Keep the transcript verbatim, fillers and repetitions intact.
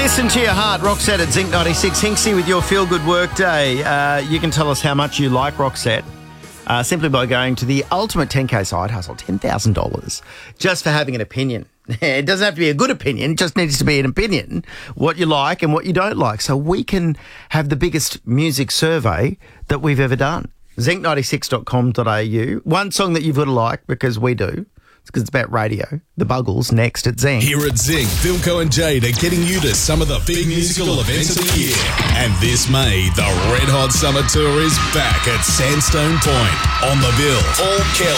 Listen to your heart. Roxette at Zinc ninety-six. Hinksy with your feel-good work day. Uh, you can tell us how much you like Roxette uh, simply by going to the Ultimate ten K Side Hustle, ten thousand dollars, just for having an opinion. It doesn't have to be a good opinion. It just needs to be an opinion, what you like and what you don't like. So we can have the biggest music survey that we've ever done. zinc ninety-six dot com dot a u. One song that you've got to like, because we do. Because it's about radio. The Buggles next at Zinc. Here at Zinc, Philco and Jade are getting you to some of the big musical events of the year. And this May, the Red Hot Summer Tour is back at Sandstone Point. On the bill, Paul Kelly.